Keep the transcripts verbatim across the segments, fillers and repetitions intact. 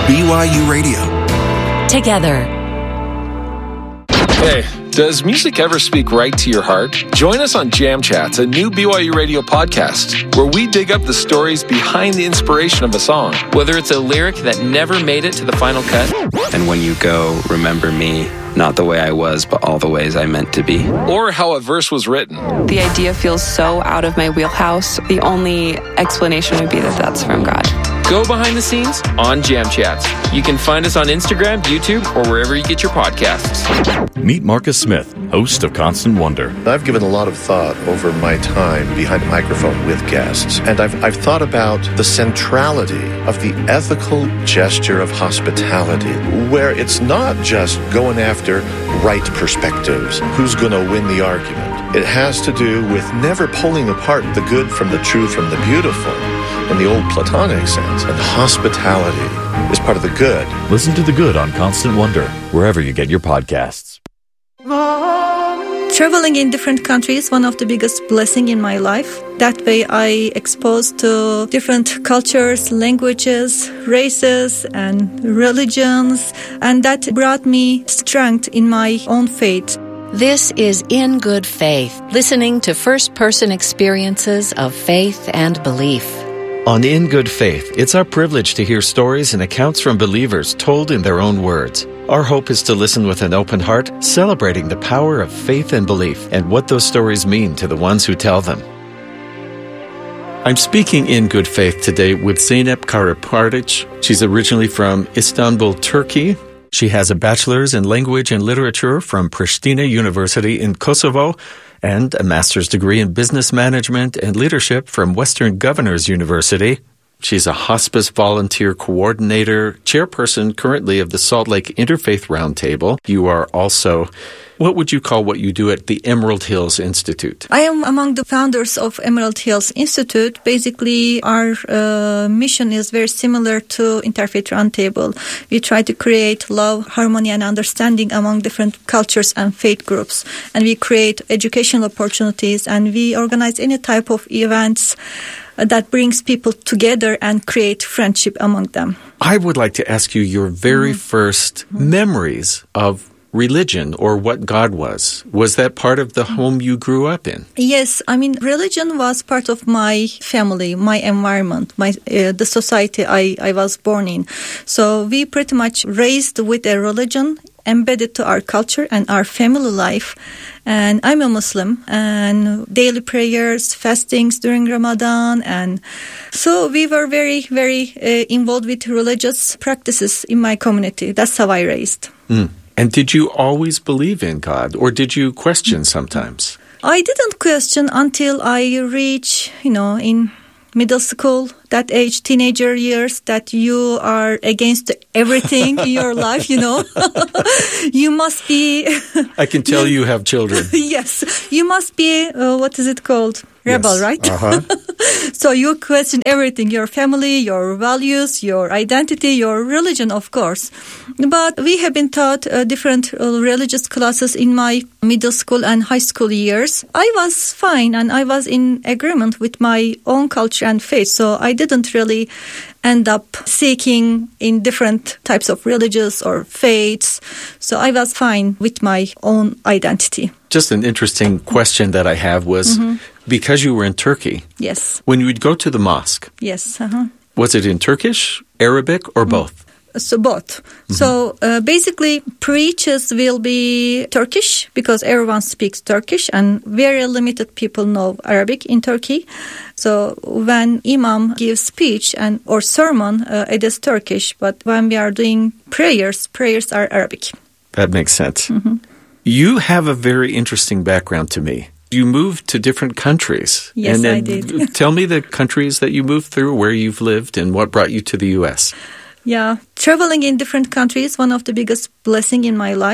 B Y U Radio. Together. Hey, does music ever speak right to your heart? Join us on Jam Chats, a new B Y U Radio podcast, where we dig up the stories behind the inspiration of a song. Whether it's a lyric that never made it to the final cut. And when you go, remember me, not the way I was, but all the ways I meant to be. Or how a verse was written. The idea feels so out of my wheelhouse. The only explanation would be that that's from God. Go behind the scenes on Jam Chats. You can find us on Instagram, YouTube, or wherever you get your podcasts. Meet Marcus Smith, host of Constant Wonder. I've given a lot of thought over my time behind the microphone with guests, and I've, I've thought about the centrality of the ethical gesture of hospitality, where it's not just going after right perspectives, who's going to win the argument. It has to do with never pulling apart the good from the true from the beautiful in the old Platonic sense, and hospitality is part of the good. Listen to The Good on Constant Wonder, wherever you get your podcasts. Traveling in different countries, one of the biggest blessings in my life. That way I exposed to different cultures, languages, races, and religions, and that brought me strength in my own faith. This is In Good Faith, listening to first-person experiences of faith and belief. On In Good Faith, it's our privilege to hear stories and accounts from believers told in their own words. Our hope is to listen with an open heart, celebrating the power of faith and belief and what those stories mean to the ones who tell them. I'm speaking in good faith today with Zeynep Karapartic. She's originally from Istanbul, Turkey. She has a bachelor's in language and literature from Pristina University in Kosovo and a master's degree in business management and leadership from Western Governors University. She's a hospice volunteer coordinator, chairperson currently of the Salt Lake Interfaith Roundtable. You are also, what would you call what you do at the Emerald Hills Institute? I am among the founders of Emerald Hills Institute. Basically, our uh, mission is very similar to Interfaith Roundtable. We try to create love, harmony, and understanding among different cultures and faith groups. And we create educational opportunities, and we organize any type of events that brings people together and create friendship among them. I would like to ask you your very mm-hmm. first mm-hmm. memories of religion or what God was. Was that part of the home you grew up in? Yes. I mean, religion was part of my family, my environment, my uh, the society I, I was born in. So we pretty much raised with a religion embedded to our culture and our family life. And I'm a Muslim, and daily prayers, fastings during Ramadan. And so we were very, very uh, involved with religious practices in my community. That's how I raised. Mm. And did you always believe in God, or did you question sometimes? I didn't question until I reached, you know, in middle school, that age, teenager years, that you are against everything in your life, you know. You must be... I can tell you have children. Yes. You must be, uh, what is it called? Rebel, yes. Right? Uh-huh. So you question everything, your family, your values, your identity, your religion, of course. But we have been taught uh, different uh, religious classes in my middle school and high school years. I was fine, and I was in agreement with my own culture and faith. So I didn't really end up seeking in different types of religious or faiths. So I was fine with my own identity. Just an interesting question that I have was, mm-hmm. because you were in Turkey, yes, when you would go to the mosque, yes, uh-huh. was it in Turkish, Arabic, or mm-hmm. both? So both. Mm-hmm. So uh, basically, preachers will be Turkish because everyone speaks Turkish, and very limited people know Arabic in Turkey. So when Imam gives speech and or sermon, uh, it is Turkish. But when we are doing prayers, prayers are Arabic. That makes sense. Mm-hmm. You have a very interesting background to me. You moved to different countries. Yes, and then I did. Tell me the countries that you moved through, where you've lived, and what brought you to the U S. Yeah, traveling in different countries, one of the biggest blessings in my life.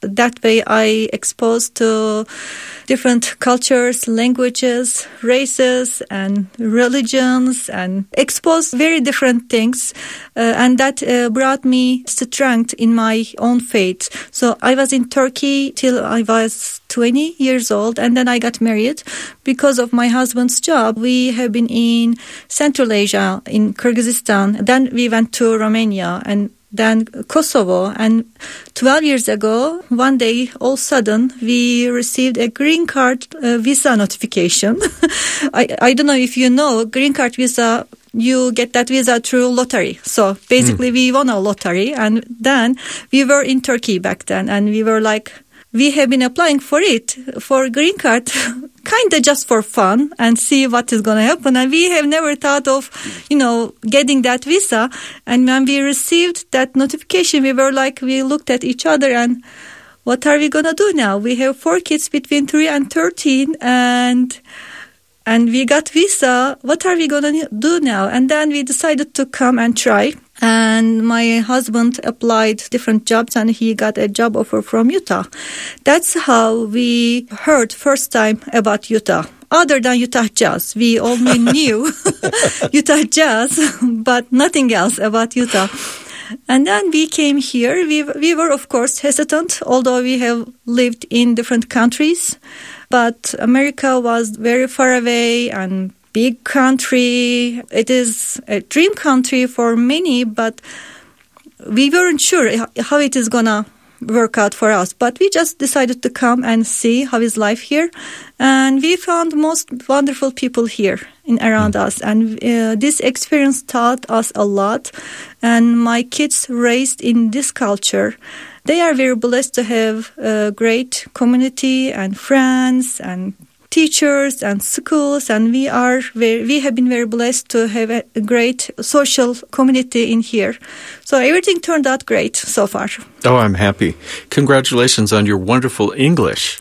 that way I exposed to different cultures, languages, races, and religions, and exposed very different things. Uh, and that uh, brought me strength in my own faith. So I was in Turkey till I was twenty years old, and then I got married. Because of my husband's job, we have been in Central Asia, in Kyrgyzstan. Then we went to Romania, and then Kosovo. And twelve years ago, one day, all of a sudden, we received a green card uh, visa notification. I, I don't know if you know, green card visa, you get that visa through lottery. So basically, mm. we won a lottery. And then we were in Turkey back then. And we were like, we have been applying for it, for green card, kind of just for fun and see what is going to happen. And we have never thought of, you know, getting that visa. And when we received that notification, we were like, we looked at each other and what are we going to do now? We have four kids between three and thirteen and and we got visa. What are we going to do now? And then we decided to come and try. And my husband applied different jobs and he got a job offer from Utah. That's how we heard first time about Utah. Other than Utah Jazz, we only knew Utah Jazz, but nothing else about Utah. And then we came here. We we were, of course, hesitant, although we have lived in different countries. But America was very far away and big country. It is a dream country for many, but we weren't sure how it is going to work out for us. But we just decided to come and see how is life here. And we found most wonderful people here in around us. And uh, this experience taught us a lot. And my kids raised in this culture, they are very blessed to have a great community and friends and teachers and schools, and we are very, we have been very blessed to have a great social community in here. So everything turned out great so far. Oh, I'm happy. Congratulations on your wonderful English.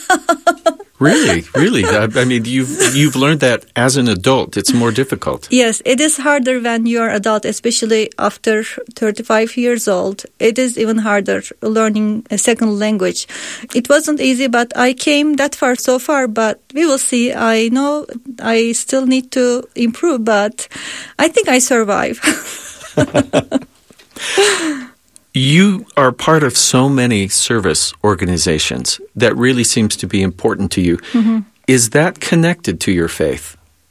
Really, really. I, I mean, you've you've learned that as an adult. It's more difficult. Yes, it is harder when you're adult, especially after thirty-five years old. It is even harder learning a second language. It wasn't easy, but I came that far so far, but we will see. I know I still need to improve, but I think I survive. You are part of so many service organizations that really seems to be important to you. Mm-hmm. Is that connected to your faith?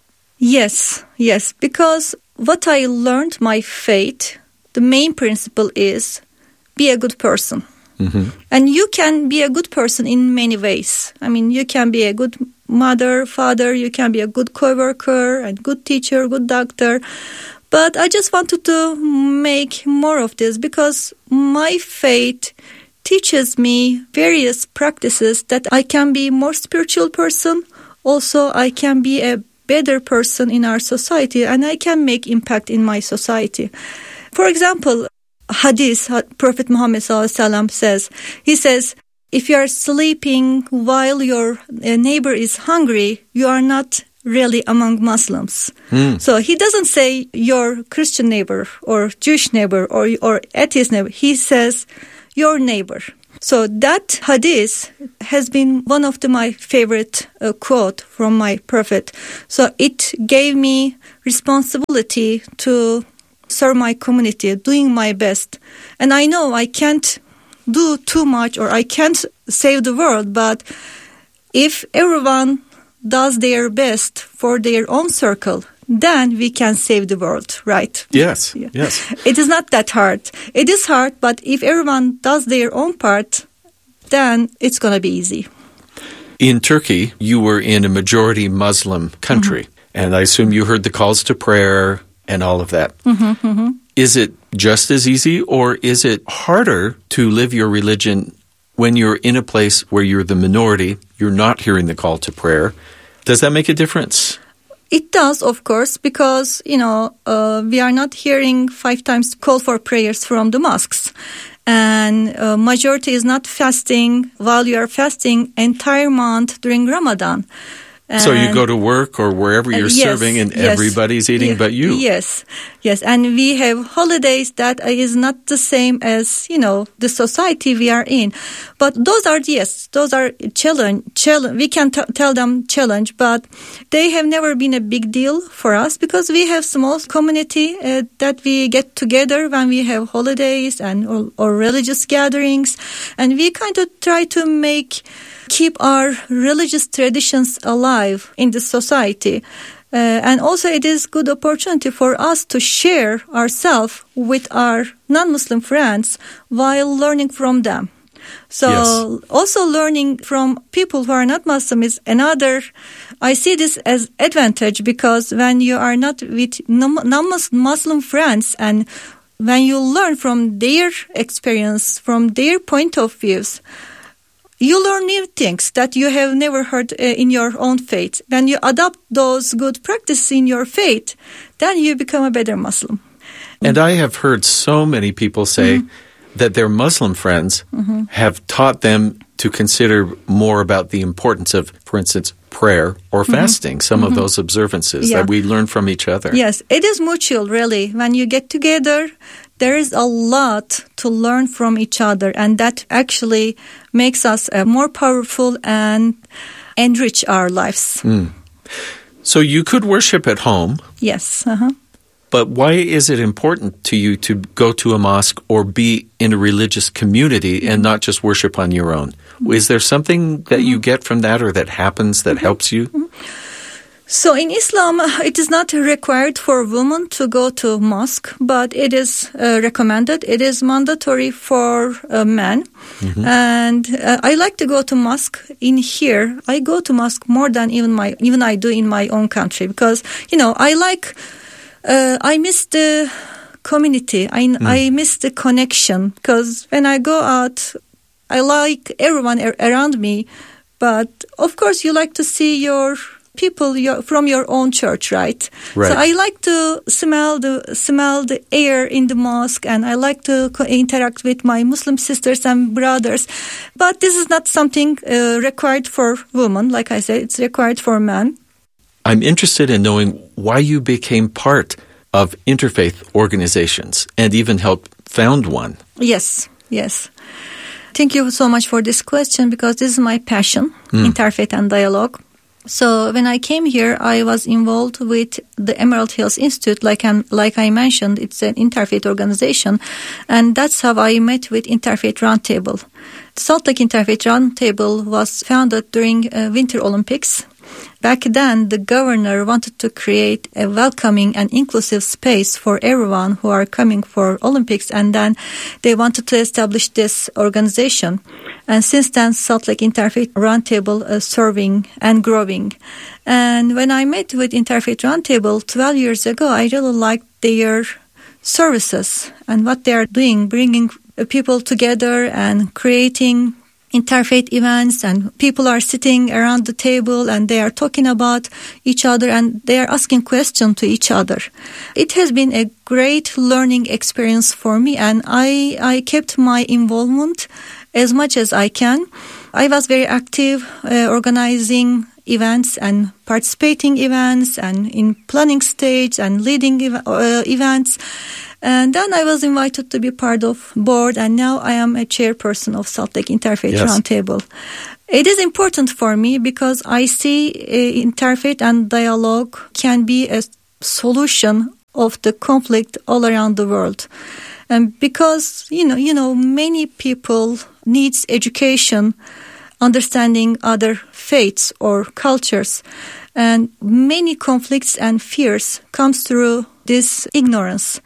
Yes, yes. Because what I learned, my faith, the main principle is be a good person. Mm-hmm. And you can be a good person in many ways. I mean, you can be a good mother, father, you can be a good co-worker, and good teacher, good doctor. But I just wanted to make more of this because my faith teaches me various practices that I can be a more spiritual person. Also, I can be a better person in our society and I can make impact in my society. For example, Hadith, Prophet Muhammad sallallahu alaihi wasallam says, he says, if you are sleeping while your neighbor is hungry, you are not really among Muslims. Mm. So he doesn't say your Christian neighbor or Jewish neighbor or, or atheist neighbor. He says your neighbor. So that hadith has been one of the, my favorite uh, quote from my prophet. So it gave me responsibility to serve my community, doing my best. And I know I can't do too much or I can't save the world, but if everyone does their best for their own circle, then we can save the world, right? Yes, yeah. yes. It is not that hard. It is hard, but if everyone does their own part, then it's going to be easy. In Turkey, you were in a majority Muslim country, mm-hmm. and I assume you heard the calls to prayer and all of that. Mm-hmm, mm-hmm. Is it just as easy, or is it harder to live your religion when you're in a place where you're the minority, you're not hearing the call to prayer? Does that make a difference? It does, of course, because, you know, uh, we are not hearing five times call for prayers from the mosques. And uh, majority is not fasting while you are fasting entire month during Ramadan. So you go to work or wherever you're Uh, yes, serving and yes. everybody's eating Yeah, but you. Yes, yes. And we have holidays that is not the same as, you know, the society we are in. But those are, yes, those are challenge, challenge. We can t- tell them challenge, but they have never been a big deal for us because we have small community uh, that we get together when we have holidays and or, or religious gatherings. And we kind of try to make keep our religious traditions alive in the society. Uh, and also it is good opportunity for us to share ourselves with our non-Muslim friends while learning from them. So Yes. also learning from people who are not Muslim is another, I see this as advantage because when you are not with non-Muslim friends and when you learn from their experience, from their point of views, you learn new things that you have never heard uh, in your own faith. When you adopt those good practices in your faith, then you become a better Muslim. And I have heard so many people say mm-hmm. that their Muslim friends mm-hmm. have taught them to consider more about the importance of, for instance, prayer or mm-hmm. fasting, some mm-hmm. of those observances yeah. that we learn from each other. Yes, it is mutual, really. When you get together, there is a lot to learn from each other, and that actually makes us uh, more powerful and enrich our lives. Mm. So you could worship at home. Yes. Uh-huh. But why is it important to you to go to a mosque or be in a religious community mm-hmm. and not just worship on your own? Mm-hmm. Is there something that mm-hmm. you get from that or that happens that mm-hmm. helps you? Mm-hmm. So in Islam, it is not required for women to go to mosque, but it is uh, recommended. It is mandatory for uh, men. Mm-hmm. And uh, I like to go to mosque in here. I go to mosque more than even my even I do in my own country because, you know, I like, uh, I miss the community. I, mm. I miss the connection because when I go out, I like everyone ar- around me. But of course, you like to see your people your, from your own church, right? Right? So I like to smell the smell the air in the mosque, and I like to co- interact with my Muslim sisters and brothers. But this is not something uh, required for women. Like I said, it's required for men. I'm interested in knowing why you became part of interfaith organizations and even helped found one. Yes, yes. Thank you so much for this question because this is my passion, mm. interfaith and dialogue. So when I came here, I was involved with the Emerald Hills Institute. Like, I'm, like I mentioned, it's an interfaith organization. And that's how I met with Interfaith Roundtable. Salt Lake Interfaith Roundtable was founded during uh, Winter Olympics. Back then, the governor wanted to create a welcoming and inclusive space for everyone who are coming for Olympics. And then they wanted to establish this organization. And since then, Salt Lake Interfaith Roundtable is serving and growing. And when I met with Interfaith Roundtable twelve years ago, I really liked their services and what they are doing, bringing people together and creating interfaith events, and people are sitting around the table and they are talking about each other and they are asking questions to each other. It has been a great learning experience for me, and I, I kept my involvement as much as I can. I was very active uh, organizing events and participating events and in planning stage and leading ev- uh, events. And then I was invited to be part of board, and now I am a chairperson of Salt Lake Interfaith yes. Roundtable. It is important for me because I see uh, interfaith and dialogue can be a solution of the conflict all around the world. And because, you know, you know, many people needs education, understanding other faiths or cultures, and many conflicts and fears comes through this ignorance.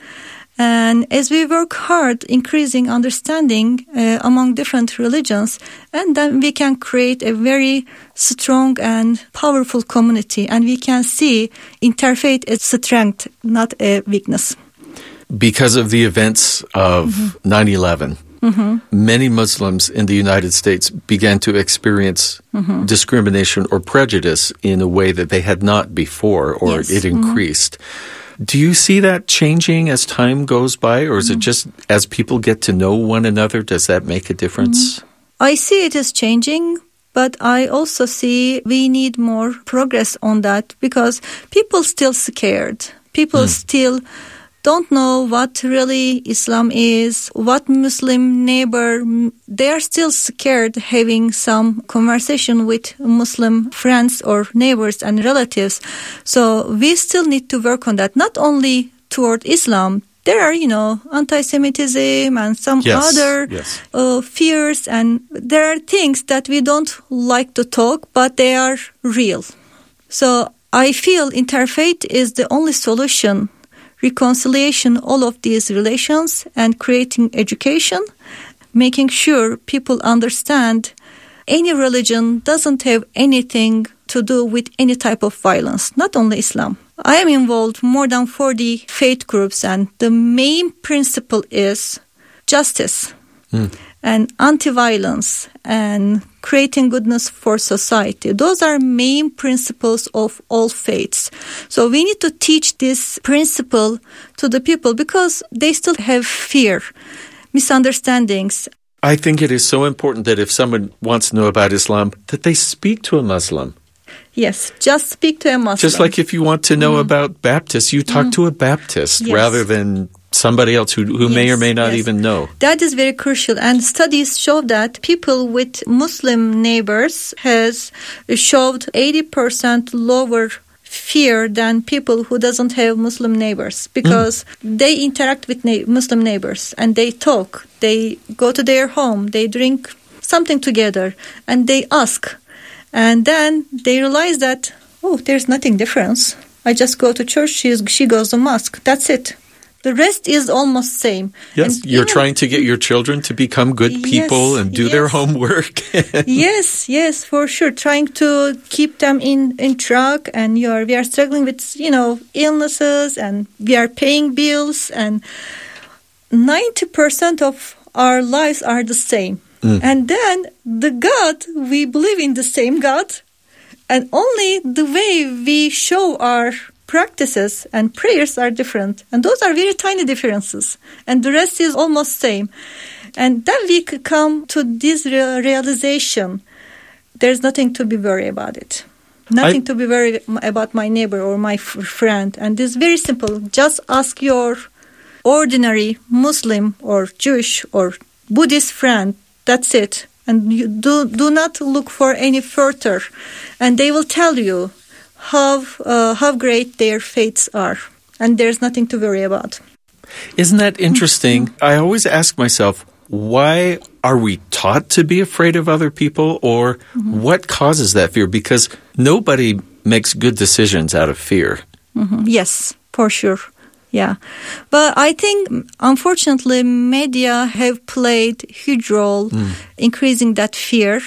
And as we work hard increasing understanding uh, among different religions, and then we can create a very strong and powerful community, and we can see interfaith as strength, not a weakness. Because of the events of mm-hmm. nine eleven, mm-hmm. many Muslims in the United States began to experience mm-hmm. discrimination or prejudice in a way that they had not before, or yes. it increased. Mm-hmm. Do you see that changing as time goes by, or is mm-hmm. it just as people get to know one another, does that make a difference? Mm-hmm. I see it is changing, But I also see we need more progress on that because people still scared. People mm. still don't know what really Islam is, what Muslim neighbor. They are still scared having some conversation with Muslim friends or neighbors and relatives. So we still need to work on that, not only toward Islam. There are, you know, anti-Semitism and some yes, other yes. Uh, fears, and there are things that we don't like to talk, but they are real. So I feel interfaith is the only solution, reconciliation, all of these relations, and creating education, making sure people understand any religion doesn't have anything to do with any type of violence, not only Islam. I am involved more than forty faith groups, and the main principle is justice mm. and anti-violence and creating goodness for society. Those are main principles of all faiths. So we need to teach this principle to the people because they still have fear, misunderstandings. I think it is so important that if someone wants to know about Islam, that they speak to a Muslim. Yes, just speak to a Muslim. Just like if you want to know mm. about Baptists, you talk mm. to a Baptist yes. rather than somebody else who, who yes, may or may not yes. even know. That is very crucial. And studies show that people with Muslim neighbors has showed eighty percent lower fear than people who doesn't have Muslim neighbors because mm. they interact with na- Muslim neighbors and they talk. They go to their home, they drink something together, and they ask. And then they realize that, oh, there's nothing different. I just go to church, she, is, she goes to mosque. That's it. The rest is almost same. Yes, and you're even, trying to get your children to become good people yes, and do yes. their homework. yes, yes, for sure. Trying to keep them in, in track, and you're, we are struggling with, you know, illnesses, and we are paying bills, and ninety percent of our lives are the same. Mm. And then the God, we believe in the same God, and only the way we show our practices and prayers are different. And those are very tiny differences. And the rest is almost same. And then we could come to this real realization. There's nothing to be worried about it. Nothing I... to be worried about my neighbor or my f- friend. And it's very simple. Just ask your ordinary Muslim or Jewish or Buddhist friend. That's it. And you do, do not look for any further. And they will tell you how uh, how great their faiths are. And there's nothing to worry about. Isn't that interesting? Mm-hmm. I always ask myself, why are we taught to be afraid of other people? Or mm-hmm. what causes that fear? Because nobody makes good decisions out of fear. Mm-hmm. Yes, for sure. Yeah. But I think, unfortunately, media have played a huge role mm. increasing that fear.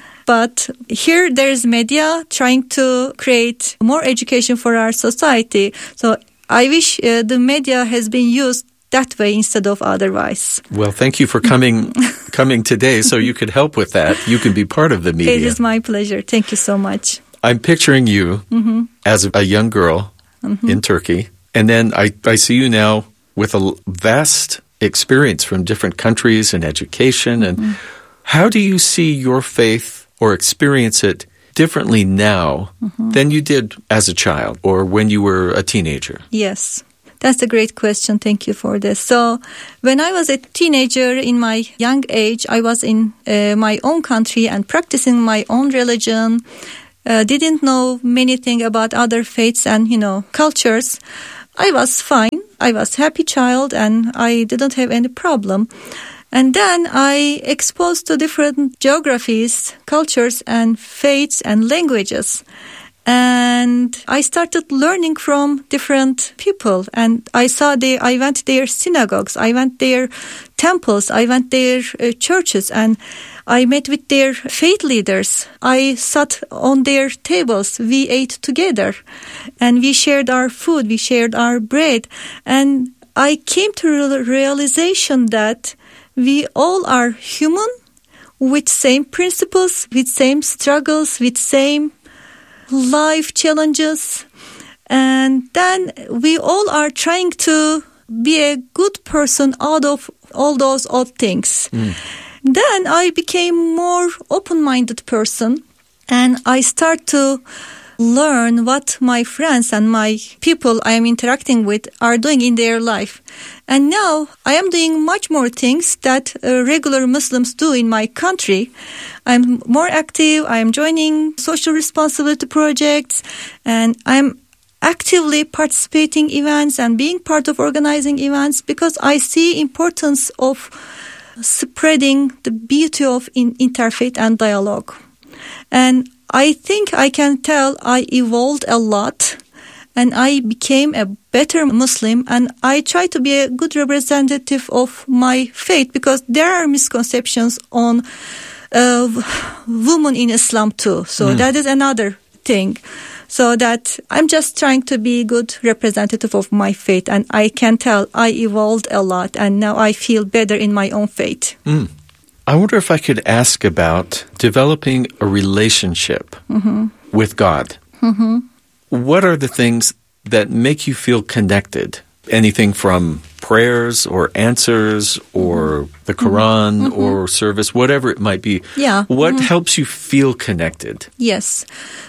But here there is media trying to create more education for our society. So I wish uh, the media has been used that way instead of otherwise. Well, thank you for coming coming today so you could help with that. You can be part of the media. It is my pleasure. Thank you so much. I'm picturing you mm-hmm. as a young girl mm-hmm. in Turkey. And then I, I see you now with a vast experience from different countries and education. And mm-hmm. how do you see your faith or experience it differently now mm-hmm. than you did as a child or when you were a teenager? Yes, that's a great question. Thank you for this. So when I was a teenager in my young age, I was in uh, my own country and practicing my own religion. Uh, didn't know many things about other faiths and, you know, cultures. I was fine. I was a happy child and I didn't have any problem. And then I exposed to different geographies, cultures and faiths and languages. And I started learning from different people. And I saw the, I went to their synagogues, I went to their temples, I went to their uh, churches, and I met with their faith leaders. I sat on their tables. We ate together. And we shared our food. We shared our bread. And I came to the realization that we all are human with same principles, with same struggles, with same life challenges. And then we all are trying to be a good person out of all those odd things. Mm. Then I became more open-minded person, and I start to learn what my friends and my people I am interacting with are doing in their life. And now I am doing much more things that uh, regular Muslims do in my country. I'm more active. I am joining social responsibility projects, and I'm actively participating events and being part of organizing events because I see importance of spreading the beauty of in interfaith and dialogue. And I think I can tell I evolved a lot, and I became a better Muslim, and I try to be a good representative of my faith because there are misconceptions on uh, women in Islam too. So mm. that is another thing. So that I'm just trying to be a good representative of my faith, and I can tell I evolved a lot, and now I feel better in my own faith. Mm. I wonder if I could ask about developing a relationship mm-hmm. with God. Mm-hmm. What are the things that make you feel connected? Anything from prayers or answers or the Quran mm-hmm. or service, whatever it might be. Yeah. What mm-hmm. helps you feel connected? Yes.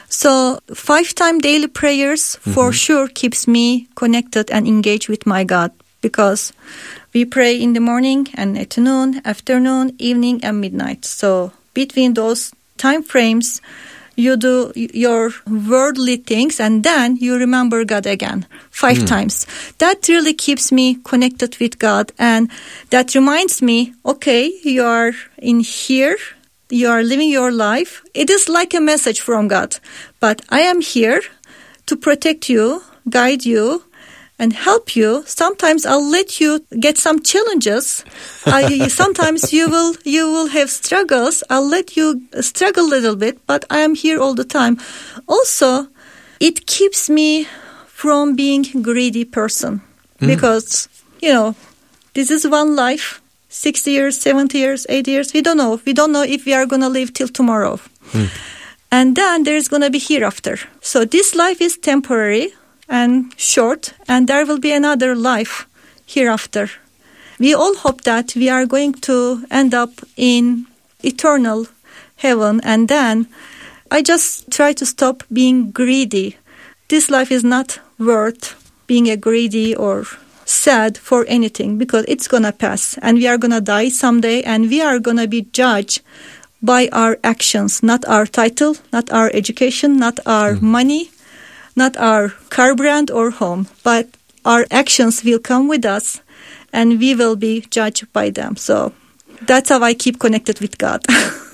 So five-time daily prayers for mm-hmm. sure keeps me connected and engaged with my God, because we pray in the morning and at noon, afternoon, evening, and midnight. So between those time frames, you do your worldly things, and then you remember God again five mm. times. That really keeps me connected with God, and that reminds me, okay, you are in here, you are living your life. It is like a message from God, but I am here to protect you, guide you, and help you. Sometimes I'll let you get some challenges. I, sometimes you will you will have struggles. I'll let you struggle a little bit, but I am here all the time. Also, it keeps me from being a greedy person mm. because, you know, this is one life, sixty years, seventy years, eighty years. We don't know. We don't know if we are going to live till tomorrow. Mm. And then there is going to be hereafter. So this life is temporary and short, and there will be another life hereafter. We all hope that we are going to end up in eternal heaven, and then I just try to stop being greedy. This life is not worth being a greedy or sad for anything, because it's going to pass, and we are going to die someday, and we are going to be judged by our actions, not our title, not our education, not our mm. money, not our car brand or home, but our actions will come with us, and we will be judged by them. So that's how I keep connected with God.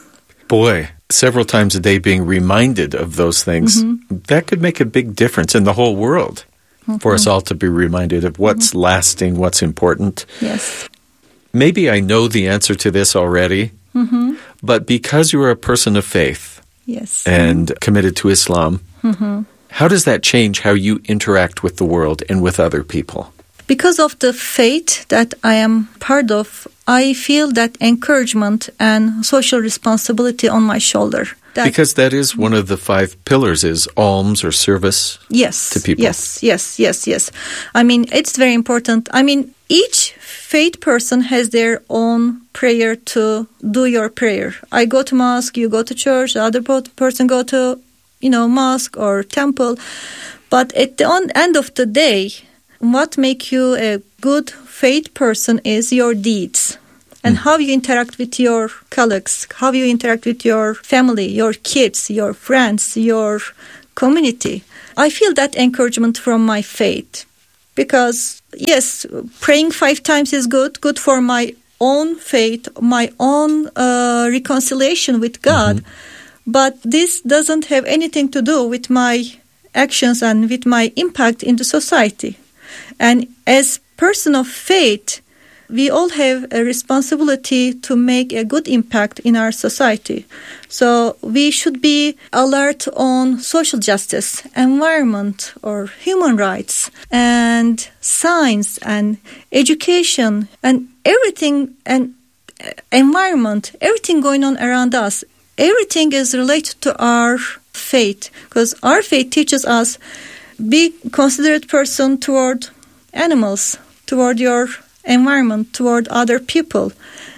Boy, several times a day being reminded of those things, mm-hmm. that could make a big difference in the whole world mm-hmm. for us all to be reminded of what's mm-hmm. lasting, what's important. Yes. Maybe I know the answer to this already, mm-hmm. but because you are a person of faith yes. and committed to Islam, mm-hmm. how does that change how you interact with the world and with other people? Because of the faith that I am part of, I feel that encouragement and social responsibility on my shoulder. That because that is one of the five pillars, is alms or service yes, to people. Yes, yes, yes, yes. I mean, it's very important. I mean, each faith person has their own prayer to do your prayer. I go to mosque, you go to church, the other person go to, you know, mosque or temple. But at the end of the day, what makes you a good faith person is your deeds and mm. how you interact with your colleagues, how you interact with your family, your kids, your friends, your community. I feel that encouragement from my faith because, yes, praying five times is good, good for my own faith, my own uh, reconciliation with God. Mm-hmm. But this doesn't have anything to do with my actions and with my impact in the society. And as person of faith, we all have a responsibility to make a good impact in our society. So we should be alert on social justice, environment or human rights, and science and education and everything, and environment, everything going on around us. Everything is related to our faith, because our faith teaches us be considerate person toward animals, toward your environment, toward other people.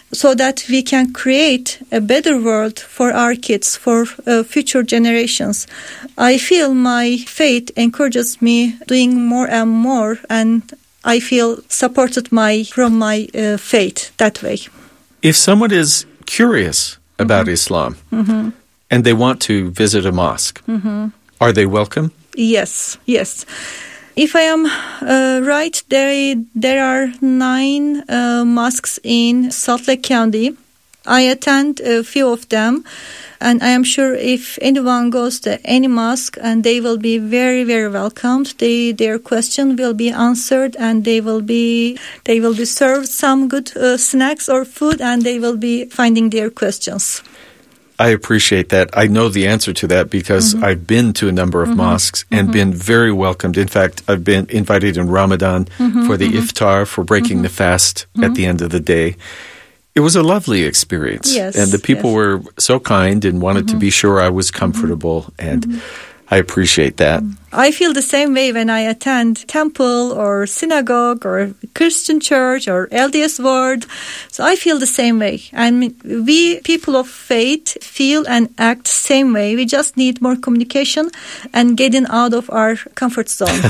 so that we can create a better world for our kids, for uh, future generations. I feel my faith encourages me doing more and more, and I feel supported my from my uh, faith that way. If someone is curious about mm-hmm. Islam mm-hmm. and they want to visit a mosque, mm-hmm. are they welcome? Yes, yes. If I am uh, right, there there are nine uh, mosques in Salt Lake County. I attend a few of them, and I am sure if anyone goes to any mosque, and they will be very, very welcomed. They, their question will be answered, and they will be they will be served some good uh, snacks or food, and they will be finding their questions. I appreciate that. I know the answer to that because mm-hmm. I've been to a number of mm-hmm. mosques and mm-hmm. been very welcomed. In fact, I've been invited in Ramadan mm-hmm. for the mm-hmm. iftar, for breaking mm-hmm. the fast mm-hmm. at the end of the day. It was a lovely experience. Yes, and the people yes. were so kind and wanted mm-hmm. to be sure I was comfortable, mm-hmm. and mm-hmm. I appreciate that. I feel the same way when I attend temple or synagogue or Christian church or L D S Word. So I feel the same way. And we, people of faith, feel and act the same way. We just need more communication and getting out of our comfort zone.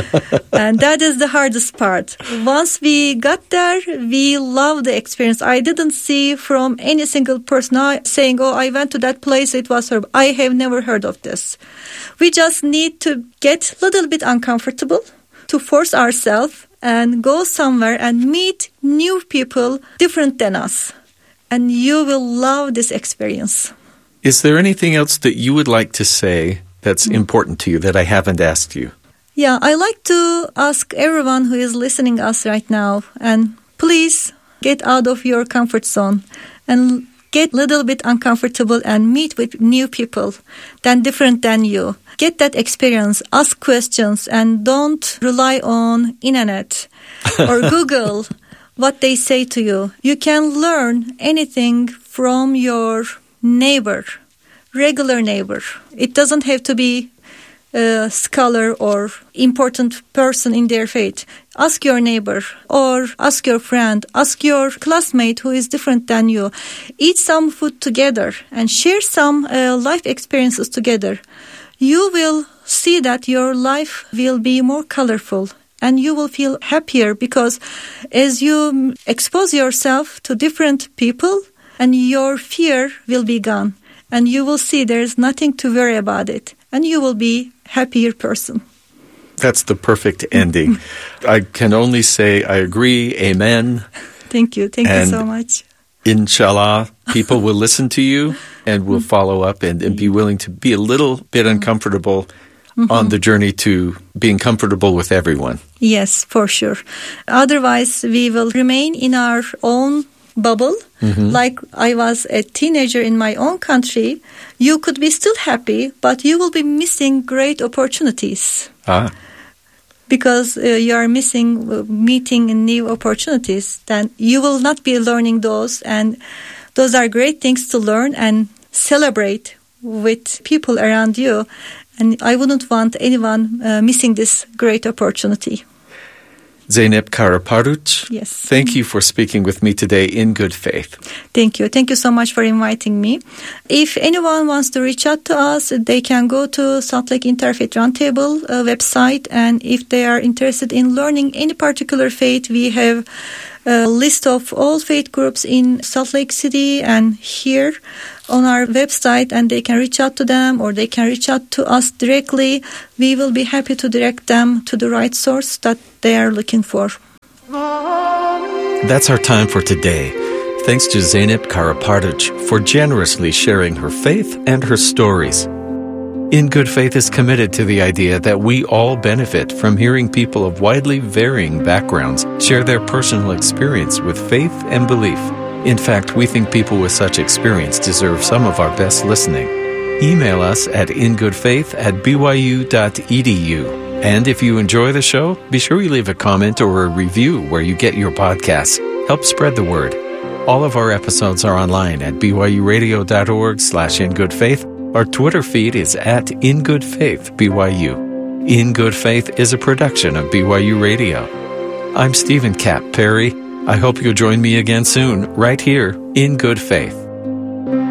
And that is the hardest part. Once we got there, we love the experience. I didn't see from any single person saying, oh, I went to that place, it was horrible. I have never heard of this. We just need to get a little bit uncomfortable, to force ourselves and go somewhere and meet new people different than us. And you will love this experience. Is there anything else that you would like to say that's mm. important to you that I haven't asked you? Yeah, I like to ask everyone who is listening us right now, and please get out of your comfort zone and get a little bit uncomfortable and meet with new people than different than you. Get that experience, ask questions, and don't rely on internet or Google what they say to you. You can learn anything from your neighbor, regular neighbor. It doesn't have to be a scholar or important person in their faith. Ask your neighbor or ask your friend, ask your classmate who is different than you. Eat some food together and share some uh, life experiences together. You will see that your life will be more colorful and you will feel happier because as you expose yourself to different people, and your fear will be gone, and you will see there's nothing to worry about it, and you will be a happier person. That's the perfect ending. I can only say I agree. Amen. Thank you. Thank and you so much. Inshallah, people will listen to you and will follow up and, and be willing to be a little bit uncomfortable mm-hmm. on the journey to being comfortable with everyone. Yes, for sure. Otherwise, we will remain in our own bubble. Mm-hmm. Like I was a teenager in my own country. You could be still happy, but you will be missing great opportunities. Ah. Because uh, you are missing uh, meeting new opportunities, then you will not be learning those. And those are great things to learn and celebrate with people around you. And I wouldn't want anyone uh, missing this great opportunity. Zeynep Karaparuch, yes. Thank you for speaking with me today in good faith. Thank you. Thank you so much for inviting me. If anyone wants to reach out to us, they can go to Salt Lake Interfaith Roundtable uh, website. And if they are interested in learning any particular faith, we have a list of all faith groups in Salt Lake City and here on our website, and they can reach out to them or they can reach out to us directly. We will be happy to direct them to the right source that they are looking for. That's our time for today. Thanks to Zeynep Karaparuch for generously sharing her faith and her stories. In Good Faith is committed to the idea that we all benefit from hearing people of widely varying backgrounds share their personal experience with faith and belief. In fact, we think people with such experience deserve some of our best listening. Email us at ingoodfaith at b y u dot e d u. And if you enjoy the show, be sure you leave a comment or a review where you get your podcasts. Help spread the word. All of our episodes are online at b y u radio dot org slash ingoodfaith. Our Twitter feed is at ingoodfaithbyu. In Good Faith is a production of B Y U Radio. I'm Stephen Cap Perry. I hope you'll join me again soon, right here in Good Faith.